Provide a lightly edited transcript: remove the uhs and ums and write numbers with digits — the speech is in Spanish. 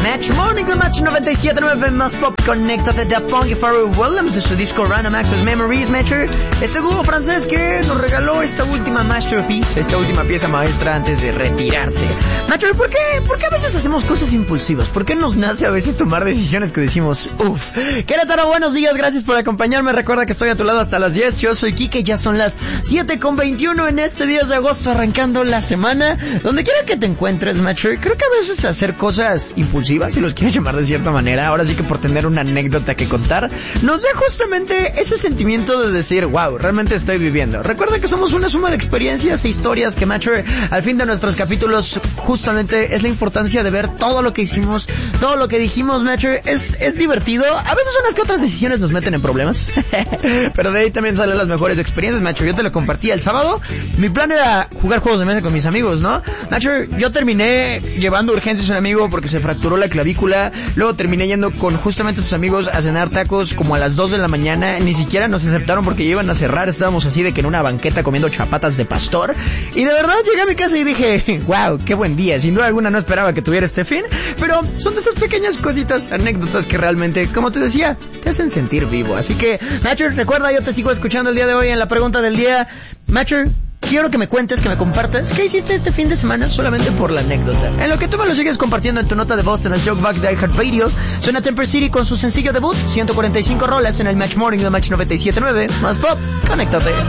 Match Morning, the Match 97.9 más pop. Conéctate de Punk y Pharrell Williams de su disco Random Access Memories, Matcher. Este dúo francés que nos regaló esta última masterpiece, esta última pieza maestra antes de retirarse. Matcher, ¿por qué a veces hacemos cosas impulsivas? ¿Por qué nos nace a veces tomar decisiones que decimos, uff? Querétaro, buenos días, gracias por acompañarme. Recuerda que estoy a tu lado hasta las 10. Yo soy Kike, ya son las 7:21 en este 10 de agosto, arrancando la semana. Donde quiera que te encuentres, Matcher, creo que a veces hacer cosas impulsivas, si los quieres llamar de cierta manera, ahora sí que por tener una anécdota que contar, nos da justamente ese sentimiento de decir, wow, realmente estoy viviendo. Recuerda que somos una suma de experiencias e historias que, Matcher, al fin de nuestros capítulos, justamente es la importancia de ver todo lo que hicimos, todo lo que dijimos, Matcher. Es divertido. A veces unas que otras decisiones nos meten en problemas, pero de ahí también salen las mejores experiencias, Matcher. Yo te lo compartí el sábado. Mi plan era jugar juegos de mesa con mis amigos, ¿no? Matcher, yo terminé llevando urgencias a un amigo porque se fracturó la clavícula. Luego terminé yendo con justamente sus amigos a cenar tacos como a las 2 de la mañana. Ni siquiera nos aceptaron porque ya iban a cerrar. Estábamos así de que en una banqueta comiendo chapatas de pastor. Y de verdad llegué a mi casa y dije, wow, qué buen día. Sin duda alguna no esperaba que tuviera este fin, pero son de esas pequeñas cositas, anécdotas que realmente, como te decía, te hacen sentir vivo. Así que, Matcher, recuerda, yo te sigo escuchando el día de hoy en la pregunta del día. Matcher, quiero que me cuentes, que me compartas qué hiciste este fin de semana solamente por la anécdota. En lo que tú me lo sigues compartiendo en tu nota de voz en el Jokebox de iHeartRadio, suena Temper City con su sencillo debut, 145 rolas en el Match Morning de Match 97.9. Más pop, conéctate.